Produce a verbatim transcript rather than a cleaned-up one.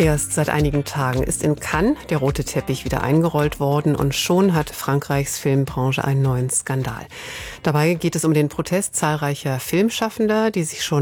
Erst seit einigen Tagen ist in Cannes der rote Teppich wieder eingerollt worden und schon hat Frankreichs Filmbranche einen neuen Skandal. Dabei geht es um den Protest zahlreicher Filmschaffender, die sich schon